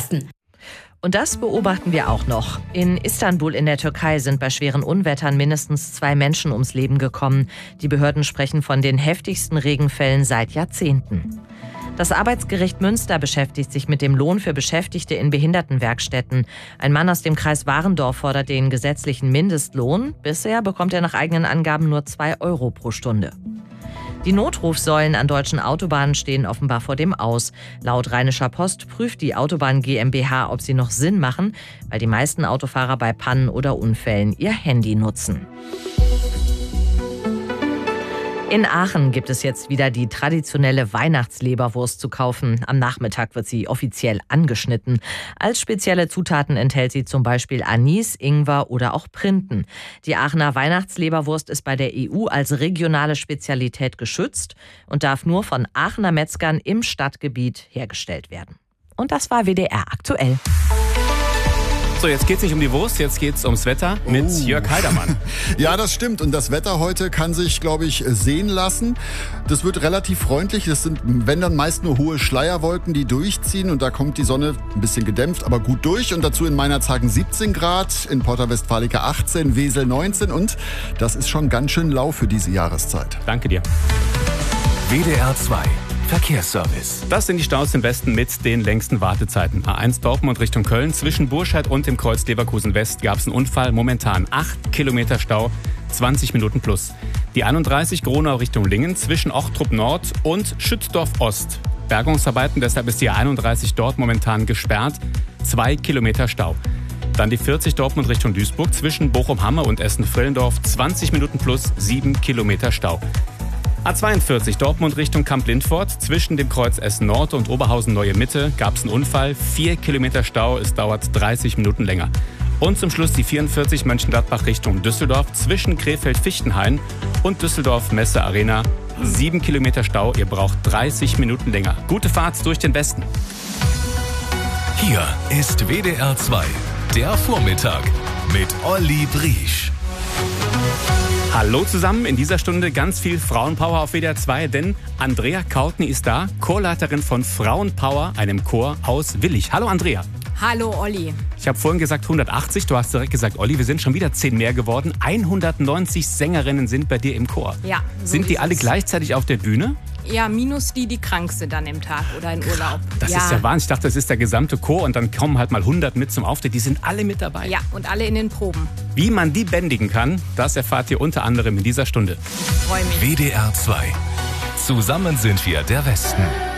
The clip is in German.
Westen. Und das beobachten wir auch noch. In Istanbul in der Türkei sind bei schweren Unwettern mindestens 2 Menschen ums Leben gekommen. Die Behörden sprechen von den heftigsten Regenfällen seit Jahrzehnten. Das Arbeitsgericht Münster beschäftigt sich mit dem Lohn für Beschäftigte in Behindertenwerkstätten. Ein Mann aus dem Kreis Warendorf fordert den gesetzlichen Mindestlohn. Bisher bekommt er nach eigenen Angaben nur 2 Euro pro Stunde. Die Notrufsäulen an deutschen Autobahnen stehen offenbar vor dem Aus. Laut Rheinischer Post prüft die Autobahn GmbH, ob sie noch Sinn machen, weil die meisten Autofahrer bei Pannen oder Unfällen ihr Handy nutzen. In Aachen gibt es jetzt wieder die traditionelle Weihnachtsleberwurst zu kaufen. Am Nachmittag wird sie offiziell angeschnitten. Als spezielle Zutaten enthält sie zum Beispiel Anis, Ingwer oder auch Printen. Die Aachener Weihnachtsleberwurst ist bei der EU als regionale Spezialität geschützt und darf nur von Aachener Metzgern im Stadtgebiet hergestellt werden. Und das war WDR aktuell. So, jetzt geht's nicht um die Wurst, jetzt geht's ums Wetter mit Jörg Heidermann. Ja, das stimmt. Und das Wetter heute kann sich, glaube ich, sehen lassen. Das wird relativ freundlich. Das sind, wenn dann meist nur hohe Schleierwolken, die durchziehen. Und da kommt die Sonne ein bisschen gedämpft, aber gut durch. Und dazu in Meinerzhagen 17 Grad, in Porta Westfalica 18, Wesel 19. Und das ist schon ganz schön lau für diese Jahreszeit. Danke dir. WDR 2 Verkehrsservice. Das sind die Staus im Westen mit den längsten Wartezeiten. A1 Dortmund Richtung Köln. Zwischen Burscheid und dem Kreuz Leverkusen West gab es einen Unfall. Momentan 8 Kilometer Stau, 20 Minuten plus. Die 31 Gronau Richtung Lingen zwischen Ochtrup Nord und Schützdorf Ost. Bergungsarbeiten, deshalb ist die 31 dort momentan gesperrt. 2 Kilometer Stau. Dann die 40 Dortmund Richtung Duisburg zwischen Bochum-Hamme und Essen-Frillendorf. 20 Minuten plus, 7 Kilometer Stau. A42 Dortmund Richtung Kamp-Lindfort. Zwischen dem Kreuz Essen Nord und Oberhausen Neue Mitte gab es einen Unfall. 4 Kilometer Stau, es dauert 30 Minuten länger. Und zum Schluss die 44 Mönchengladbach Richtung Düsseldorf. Zwischen Krefeld-Fichtenhain und Düsseldorf Messe Arena. 7 Kilometer Stau, ihr braucht 30 Minuten länger. Gute Fahrt durch den Westen. Hier ist WDR 2, der Vormittag mit Olli Briesch. Hallo zusammen, in dieser Stunde ganz viel Frauenpower auf WDR 2, denn Andrea Kautny ist da, Chorleiterin von Frauenpower, einem Chor aus Willich. Hallo Andrea. Hallo Olli. Ich habe vorhin gesagt 180, du hast direkt gesagt, Olli, wir sind schon wieder 10 mehr geworden. 190 Sängerinnen sind bei dir im Chor. Ja. So sind die alle gleichzeitig auf der Bühne? Ja, minus die krank sind an dem Tag oder in Urlaub. Das ist ja Wahnsinn. Ich dachte, das ist der gesamte Chor und dann kommen halt mal 100 mit zum Auftritt. Die sind alle mit dabei. Ja, und alle in den Proben. Wie man die bändigen kann, das erfahrt ihr unter anderem in dieser Stunde. Ich freue mich. WDR 2. Zusammen sind wir der Westen.